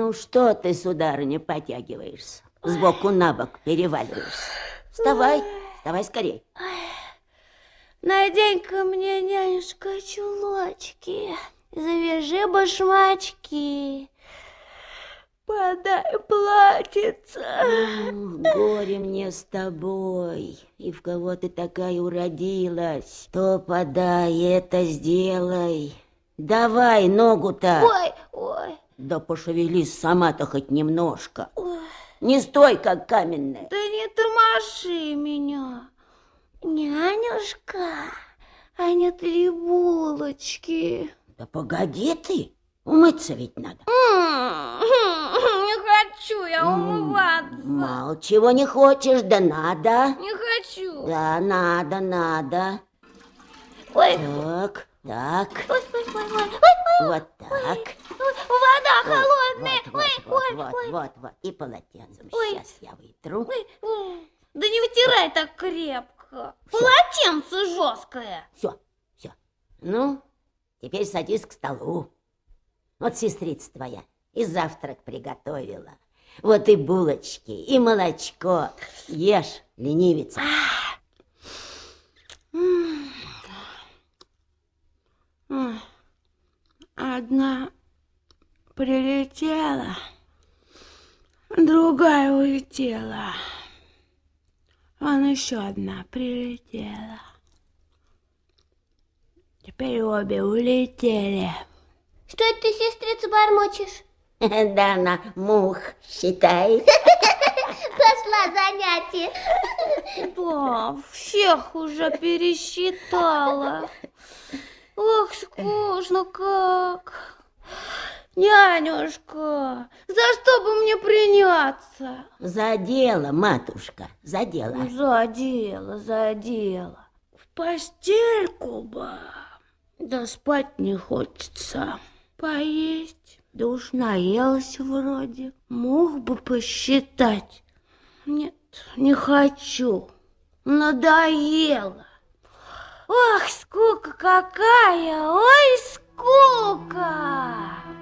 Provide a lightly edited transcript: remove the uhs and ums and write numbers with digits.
Ну, что ты, сударыня, потягиваешься? Сбоку на бок переваливаешься. Вставай, вставай скорей. Надень-ка мне, нянюшка, чулочки, завяжи башмачки, подай платьице. Горе мне с тобой, и в кого ты такая уродилась. То подай, это сделай. Давай ногу-то. Ой. Да пошевелись сама-то хоть немножко. Ой. Не стой, как каменная. Да не тормоши меня. Нянюшка, а нет ли булочки? Да погоди ты, умыться ведь надо. Не хочу я умываться. Мало чего не хочешь, да надо. Не хочу. Да, надо. Ой. Так. Ой. Вот так. Вода холодная. Вот. И полотенцем. Ой. Сейчас я вытру. Ой. Да не вытирай так крепко. Полотенце жесткое. Все. Ну, теперь садись к столу. Вот сестрица твоя и завтрак приготовила. Вот и булочки, и молочко. Ешь, ленивица. Одна прилетела, другая улетела. Вон еще одна прилетела. Теперь обе улетели. Что это ты, сестрица, бормочешь? Да она мух считает. Пошла занятие. Да, всех уже пересчитала. Ох, скучно как. Нянюшка, за что бы мне приняться? За дело, матушка, за дело. За дело. В постельку бы. Да спать не хочется. Поесть. Да уж наелась вроде. Мог бы посчитать. Нет, не хочу. Надоело. Ох, скука какая! Ой, скука!